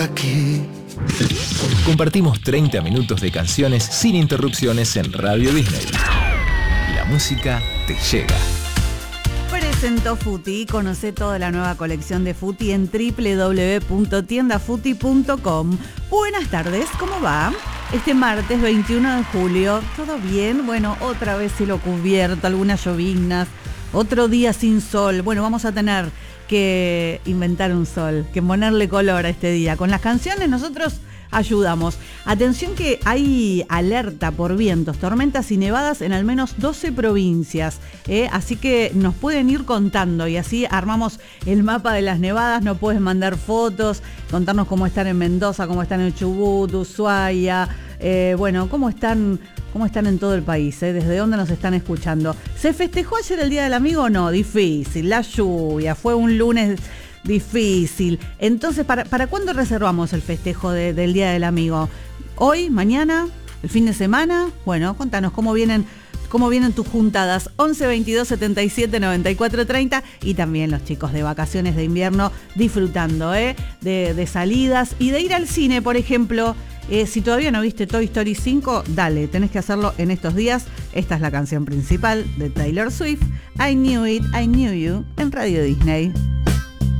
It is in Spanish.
Aquí. Compartimos 30 minutos de canciones sin interrupciones en Radio Disney. La música te llega. Presentó Futi. Conoce toda la nueva colección de Futi en www.tiendafuti.com. Buenas tardes, ¿cómo va? Este martes 21 de julio, ¿todo bien? Bueno, otra vez cielo cubierto, algunas lloviznas, otro día sin sol. Bueno, vamos a tener que inventar un sol, que ponerle color a este día. Con las canciones nosotros ayudamos. Atención que hay alerta por vientos, tormentas y nevadas en al menos 12 provincias. Así que nos pueden ir contando y así armamos el mapa de las nevadas. Nos puedes mandar fotos, contarnos cómo están en Mendoza, cómo están en Chubut, Ushuaia. Bueno, cómo están en todo el país, desde dónde nos están escuchando. ¿Se festejó ayer el Día del Amigo o no? Difícil, la lluvia, fue un lunes difícil. Entonces, ¿para cuándo reservamos el festejo del Día del Amigo? ¿Hoy? ¿Mañana? ¿El fin de semana? Bueno, contanos cómo vienen tus juntadas. 11 22 77 94 30 y también los chicos de vacaciones de invierno disfrutando de salidas y de ir al cine, por ejemplo. Si todavía no viste Toy Story 5, dale, tenés que hacerlo en estos días. Esta es la canción principal de Taylor Swift, I Knew It, I Knew You, en Radio Disney.